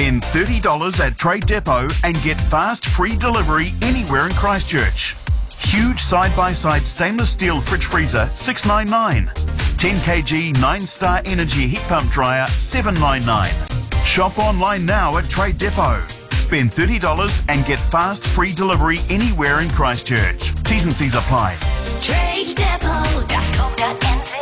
Spend $30 at Trade Depot and get fast free delivery anywhere in Christchurch. Huge side-by-side stainless steel fridge freezer, $6.99. 10 kg 9-star energy heat pump dryer, $7.99. Shop online now at Trade Depot. Spend $30 and get fast free delivery anywhere in Christchurch. T's and C's apply. TradeDepot.com.nz.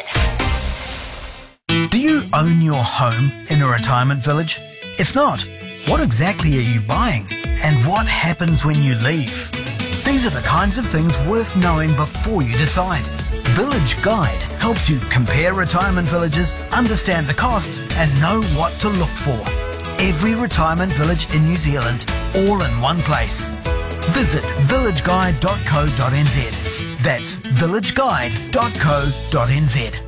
Do you own your home in a retirement village? If not, what exactly are you buying? And what happens when you leave? These are the kinds of things worth knowing before you decide. Village Guide helps you compare retirement villages, understand the costs, and know what to look for. Every retirement village in New Zealand, all in one place. Visit villageguide.co.nz. That's villageguide.co.nz.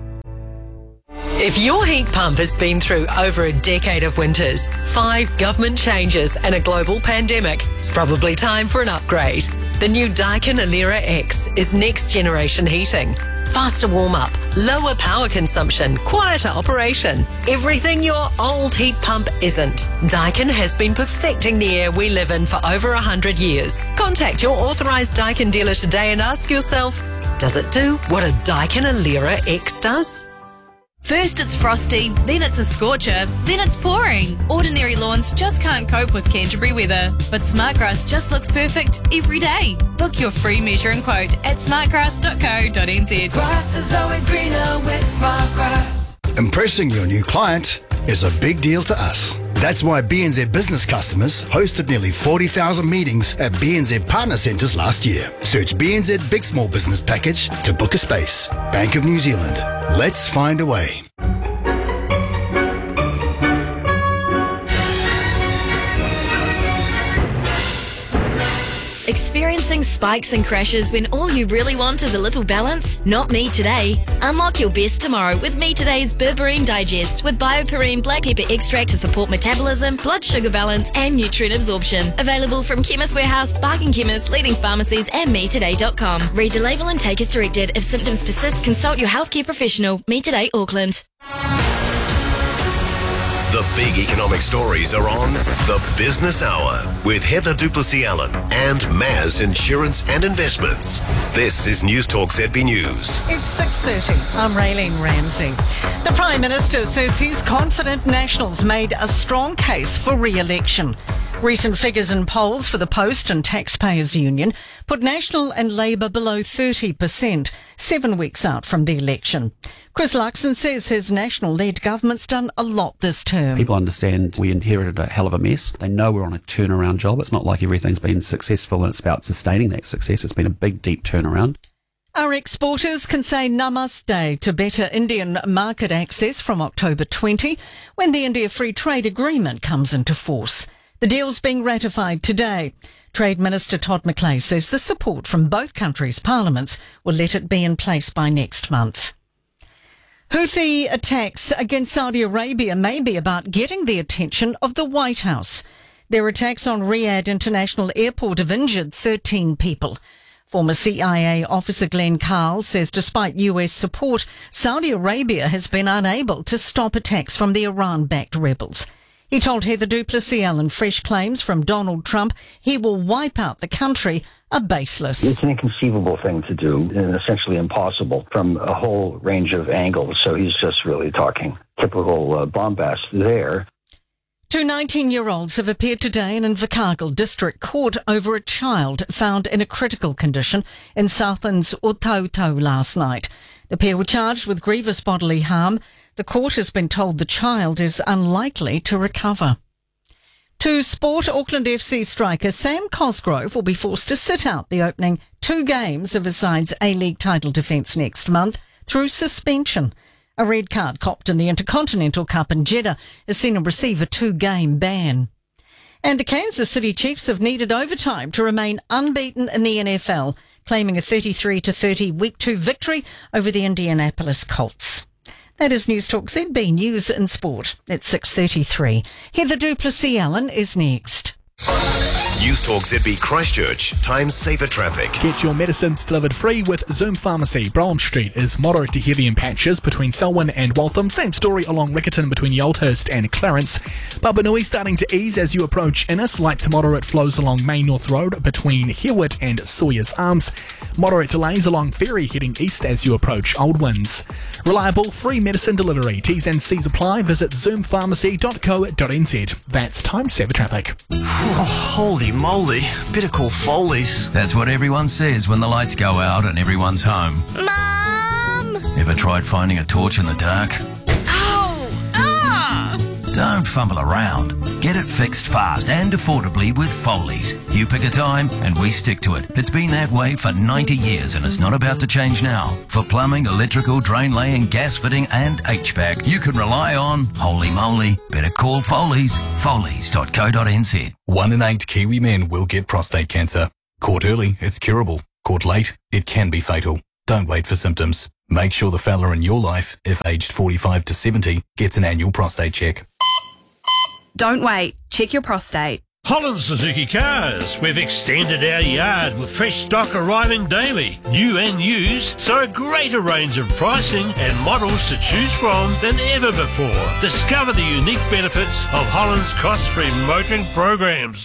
If your heat pump has been through over a decade of winters, 5 government changes and a global pandemic, it's probably time for an upgrade. The new Daikin Alera X is next generation heating. Faster warm-up, lower power consumption, quieter operation. Everything your old heat pump isn't. Daikin has been perfecting the air we live in for over 100 years. Contact your authorised Daikin dealer today and ask yourself, does it do what a Daikin Alera X does? First it's frosty, then it's a scorcher, then it's pouring. Ordinary lawns just can't cope with Canterbury weather, but Smartgrass just looks perfect every day. Book your free measure and quote at smartgrass.co.nz. Grass is always greener with Smartgrass. Impressing your new client is a big deal to us. That's why BNZ business customers hosted nearly 40,000 meetings at BNZ Partner Centres last year. Search BNZ Big Small Business Package to book a space. Bank of New Zealand. Let's find a way. Experiencing spikes and crashes when all you really want is a little balance? Not me today. Unlock your best tomorrow with Me Today's Berberine Digest with BioPerine black pepper extract to support metabolism, blood sugar balance and nutrient absorption. Available from Chemist Warehouse, Barking Chemist, leading pharmacies and metoday.com. Read the label and take as directed. If symptoms persist, consult your healthcare professional. Me Today Auckland. The big economic stories are on The Business Hour with Heather Duplessis-Allen and Maz Insurance and Investments. This is News Talk ZB News. It's 6:30. I'm Raylene Ramsey. The Prime Minister says he's confident Nationals made a strong case for re-election. Recent figures in polls for the Post and Taxpayers Union put National and Labour below 30%, 7 weeks out from the election. Chris Luxon says his National-led government's done a lot this term. People understand we inherited a hell of a mess. They know we're on a turnaround job. It's not like everything's been successful and it's about sustaining that success. It's been a big, deep turnaround. Our exporters can say namaste to better Indian market access from October 20 when the India Free Trade Agreement comes into force. The deal's being ratified today. Trade Minister Todd McClay says the support from both countries' parliaments will let it be in place by next month. Houthi attacks against Saudi Arabia may be about getting the attention of the White House. Their attacks on Riyadh International Airport have injured 13 people. Former CIA officer Glenn Carl says despite US support, Saudi Arabia has been unable to stop attacks from the Iran-backed rebels. He told Heather Duplessis-Allen fresh claims from Donald Trump he will wipe out the country are baseless. It's an inconceivable thing to do and essentially impossible from a whole range of angles. So he's just really talking typical bombast there. 2 19-year-olds have appeared today in Invercargill District Court over a child found in a critical condition in Southland's Otautau last night. The pair were charged with grievous bodily harm. The court has been told the child is unlikely to recover. To sport, Auckland FC striker Sam Cosgrove will be forced to sit out the opening 2 games of his side's A-League title defence next month through suspension. A red card copped in the Intercontinental Cup in Jeddah has seen him receive a 2-game ban. And the Kansas City Chiefs have needed overtime to remain unbeaten in the NFL, claiming a 33-30 Week 2 victory over the Indianapolis Colts. That is News Talk ZB News and Sport at 6:33. Heather Duplessis-Allen is next. News Talk ZB Christchurch, times safer traffic. Get your medicines delivered free with Zoom Pharmacy. Brougham Street is moderate to heavy in patches between Selwyn and Waltham. Same story along Riccarton between Yoldhurst and Clarence. Babanui starting to ease as you approach Innis. Light to moderate flows along Main North Road between Hereward and Sawyers Arms. Moderate delays along Ferry heading east as you approach Old Winds. Reliable free medicine delivery. T's and C's apply. Visit zoompharmacy.co.nz. That's time saver traffic. Holy moly, better call Foley's. That's what everyone says when the lights go out and everyone's home. Mum! Ever tried finding a torch in the dark? Ow! Ah! Don't fumble around. Get it fixed fast and affordably with Foley's. You pick a time and we stick to it. It's been that way for 90 years and it's not about to change now. For plumbing, electrical, drain laying, gas fitting and HVAC, you can rely on, holy moly, better call Foley's. Foley's.co.nz. 1 in 8 Kiwi men will get prostate cancer. Caught early, it's curable. Caught late, it can be fatal. Don't wait for symptoms. Make sure the fella in your life, if aged 45 to 70, gets an annual prostate check. Don't wait. Check your prostate. Holland Suzuki Cars. We've extended our yard with fresh stock arriving daily, new and used, so a greater range of pricing and models to choose from than ever before. Discover the unique benefits of Holland's cost-free motoring programs.